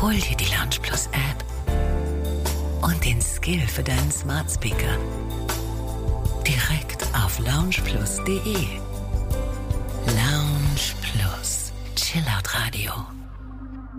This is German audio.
Hol dir die Lounge Plus App und den Skill für deinen Smart Speaker. Direkt auf loungeplus.de. Lounge Plus. Chillout Radio.